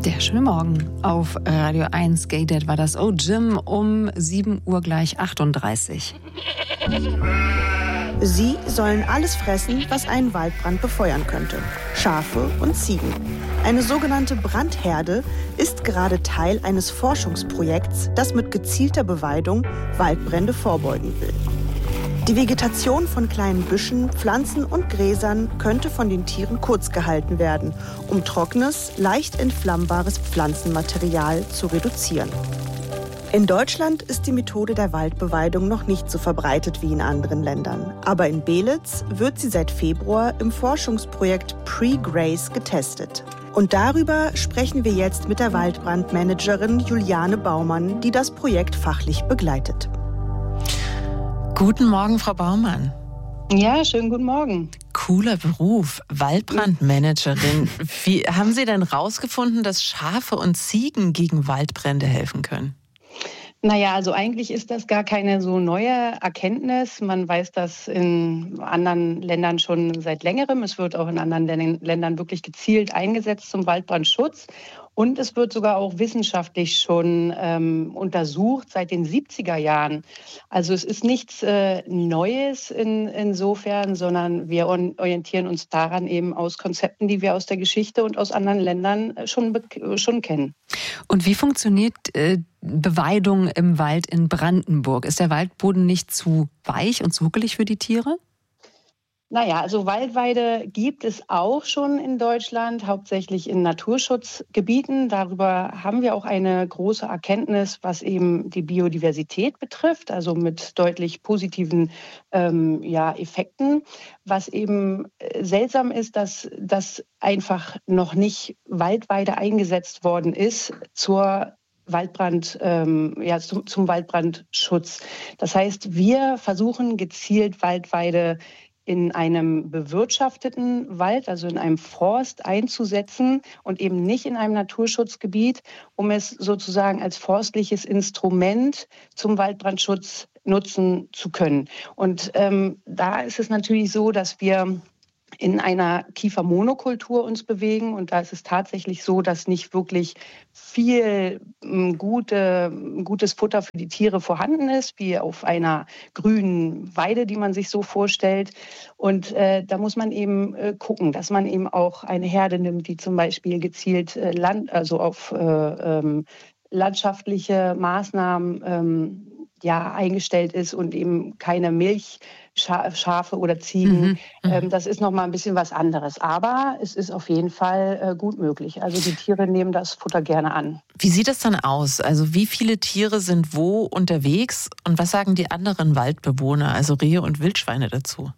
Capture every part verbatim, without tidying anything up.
Der schöne Morgen auf Radio eins. Gay Dad war das. Oh Jim um sieben Uhr gleich achtunddreißig. Sie sollen alles fressen, was einen Waldbrand befeuern könnte. Schafe und Ziegen. Eine sogenannte Brandherde ist gerade Teil eines Forschungsprojekts, das mit gezielter Beweidung Waldbrände vorbeugen will. Die Vegetation von kleinen Büschen, Pflanzen und Gräsern könnte von den Tieren kurz gehalten werden, um trockenes, leicht entflammbares Pflanzenmaterial zu reduzieren. In Deutschland ist die Methode der Waldbeweidung noch nicht so verbreitet wie in anderen Ländern. Aber in Belitz wird sie seit Februar im Forschungsprojekt Pre-Grace getestet. Und darüber sprechen wir jetzt mit der Waldbrandmanagerin Juliane Baumann, die das Projekt fachlich begleitet. Guten Morgen, Frau Baumann. Ja, schönen guten Morgen. Cooler Beruf, Waldbrandmanagerin. Wie haben Sie denn rausgefunden, dass Schafe und Ziegen gegen Waldbrände helfen können? Naja, also eigentlich ist das gar keine so neue Erkenntnis. Man weiß das in anderen Ländern schon seit längerem. Es wird auch in anderen Ländern wirklich gezielt eingesetzt zum Waldbrandschutz. Und es wird sogar auch wissenschaftlich schon ähm, untersucht seit den siebziger Jahren. Also es ist nichts äh, Neues in, insofern, sondern wir orientieren uns daran eben aus Konzepten, die wir aus der Geschichte und aus anderen Ländern schon, schon kennen. Und wie funktioniert äh, Beweidung im Wald in Brandenburg? Ist der Waldboden nicht zu weich und zu huckelig für die Tiere? Naja, also Waldweide gibt es auch schon in Deutschland, hauptsächlich in Naturschutzgebieten. Darüber haben wir auch eine große Erkenntnis, was eben die Biodiversität betrifft, also mit deutlich positiven ähm, ja, Effekten. Was eben seltsam ist, dass das einfach noch nicht Waldweide eingesetzt worden ist zur Waldbrand, ähm, ja, zum, zum Waldbrandschutz. Das heißt, wir versuchen gezielt Waldweide in einem bewirtschafteten Wald, also in einem Forst einzusetzen und eben nicht in einem Naturschutzgebiet, um es sozusagen als forstliches Instrument zum Waldbrandschutz nutzen zu können. Und ähm, da ist es natürlich so, dass wir in einer Kiefermonokultur uns bewegen. Und da ist es tatsächlich so, dass nicht wirklich viel gute, gutes Futter für die Tiere vorhanden ist, wie auf einer grünen Weide, die man sich so vorstellt. Und äh, da muss man eben äh, gucken, dass man eben auch eine Herde nimmt, die zum Beispiel gezielt äh, Land, also auf äh, ähm, landschaftliche Maßnahmen ähm, ja, eingestellt ist und eben keine Milchschafe oder Ziegen. Mhm, ähm, das ist noch mal ein bisschen was anderes. Aber es ist auf jeden Fall äh, gut möglich. Also die Tiere nehmen das Futter gerne an. Wie sieht das dann aus? Also wie viele Tiere sind wo unterwegs? Und was sagen die anderen Waldbewohner, also Rehe und Wildschweine dazu?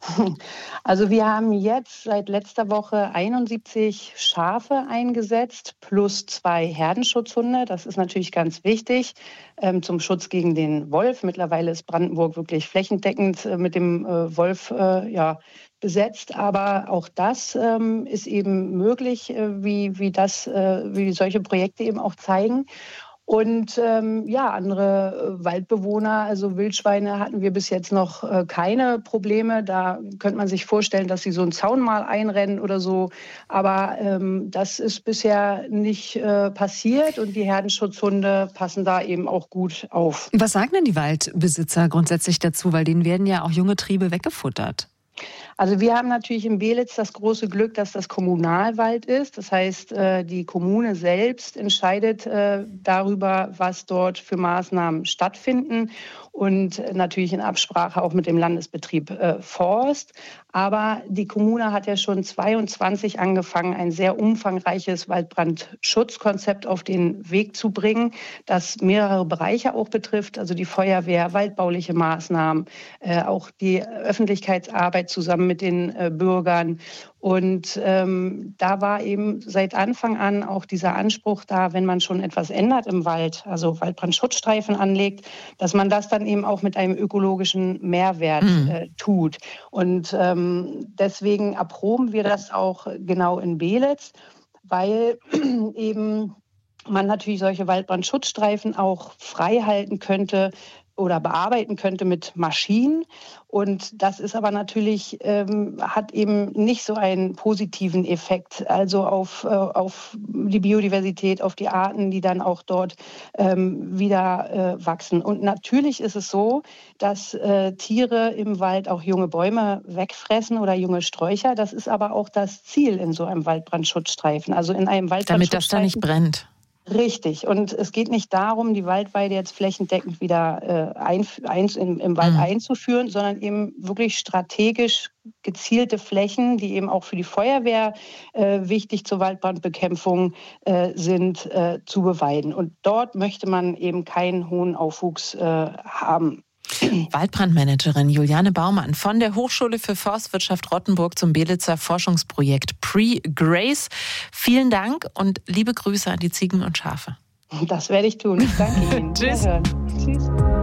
Also wir haben jetzt seit letzter Woche einundsiebzig Schafe eingesetzt plus zwei Herdenschutzhunde. Das ist natürlich ganz wichtig ähm, zum Schutz gegen den Wolf. Mittlerweile ist Brandenburg wirklich flächendeckend äh, mit dem äh, Wolf äh, ja, besetzt. Aber auch das ähm, ist eben möglich, äh, wie, wie, das, äh, wie solche Projekte eben auch zeigen. Und ähm, ja, andere äh, Waldbewohner, also Wildschweine, hatten wir bis jetzt noch äh, keine Probleme. Da könnte man sich vorstellen, dass sie so einen Zaun mal einrennen oder so. Aber ähm, das ist bisher nicht äh, passiert und die Herdenschutzhunde passen da eben auch gut auf. Was sagen denn die Waldbesitzer grundsätzlich dazu? Weil denen werden ja auch junge Triebe weggefuttert. Also wir haben natürlich in Belitz das große Glück, dass das Kommunalwald ist. Das heißt, die Kommune selbst entscheidet darüber, was dort für Maßnahmen stattfinden und natürlich in Absprache auch mit dem Landesbetrieb Forst. Aber die Kommune hat ja schon zweiundzwanzig angefangen, ein sehr umfangreiches Waldbrandschutzkonzept auf den Weg zu bringen, das mehrere Bereiche auch betrifft, also die Feuerwehr, waldbauliche Maßnahmen, auch die Öffentlichkeitsarbeit zusammen mit den Bürgern. Und ähm, da war eben seit Anfang an auch dieser Anspruch da, wenn man schon etwas ändert im Wald, also Waldbrandschutzstreifen anlegt, dass man das dann eben auch mit einem ökologischen Mehrwert mhm. äh, tut. Und ähm, deswegen erproben wir das auch genau in Belitz, weil eben man natürlich solche Waldbrandschutzstreifen auch frei halten könnte, oder bearbeiten könnte mit Maschinen. Und das ist aber natürlich, ähm, hat eben nicht so einen positiven Effekt, also auf, äh, auf die Biodiversität, auf die Arten, die dann auch dort ähm, wieder äh, wachsen. Und natürlich ist es so, dass äh, Tiere im Wald auch junge Bäume wegfressen oder junge Sträucher. Das ist aber auch das Ziel in so einem Waldbrandschutzstreifen. Also in einem Waldbrandschutzstreifen. Damit das da nicht brennt. Richtig. Und es geht nicht darum, die Waldweide jetzt flächendeckend wieder äh, ein, ein, im, im Wald mhm. einzuführen, sondern eben wirklich strategisch gezielte Flächen, die eben auch für die Feuerwehr äh, wichtig zur Waldbrandbekämpfung äh, sind, äh, zu beweiden. Und dort möchte man eben keinen hohen Aufwuchs äh, haben. Waldbrandmanagerin Juliane Baumann von der Hochschule für Forstwirtschaft Rottenburg zum Belitzer Forschungsprojekt Pre-Grace. Vielen Dank und liebe Grüße an die Ziegen und Schafe. Das werde ich tun. Ich danke Ihnen. Tschüss. Tschüss.